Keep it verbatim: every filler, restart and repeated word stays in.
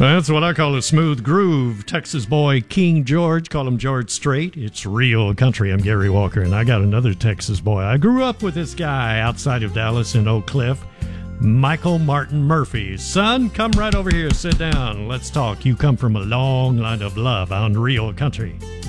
That's what I call a smooth groove. Texas boy King George, call him George Strait. It's real country. I'm Gary Walker, and I got another Texas boy. I grew up with this guy outside of Dallas in Oak Cliff, Michael Martin Murphey. Son, come right over here, sit down, let's talk. You come from a long line of love on real country.